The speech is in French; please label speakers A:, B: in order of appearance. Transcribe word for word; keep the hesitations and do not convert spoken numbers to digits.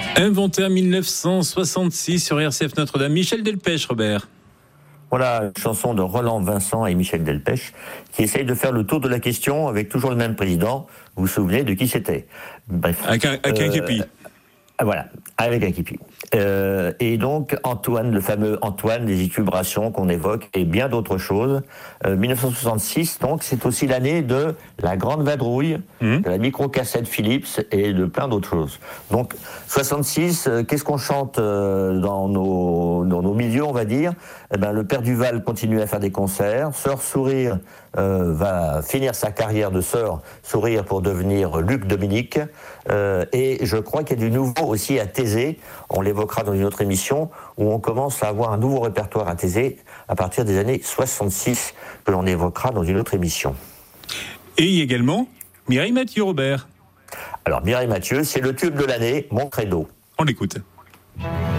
A: Inventé en mille neuf cent soixante-six sur R C F Notre-Dame. Michel Delpech, Robert.
B: Voilà, une chanson de Roland Vincent et Michel Delpech qui essaye de faire le tour de la question avec toujours le même président. Vous vous souvenez de qui c'était? Bref.
A: Avec un, avec
B: euh,
A: un képi.
B: Voilà, avec un képi. Euh, et donc Antoine, le fameux Antoine, des élucubrations qu'on évoque et bien d'autres choses. Euh, mille neuf cent soixante-six, donc c'est aussi l'année de la Grande Vadrouille, mmh. de la micro-cassette Philips et de plein d'autres choses. Donc soixante-six, euh, qu'est-ce qu'on chante euh, dans nos dans nos milieux, on va dire? Eh ben le Père Duval continue à faire des concerts. Sœur Sourire euh, va finir sa carrière de Sœur Sourire pour devenir Luc Dominique. Euh, et je crois qu'il y a du nouveau aussi à Thésée. On l'évoquera dans une autre émission où on commence à avoir un nouveau répertoire à Thésée à partir des années soixante-six que l'on évoquera dans une autre émission.
A: Et également Mireille Mathieu, Robert.
B: Alors Mireille Mathieu, c'est le tube de l'année, Mon Credo.
A: On l'écoute.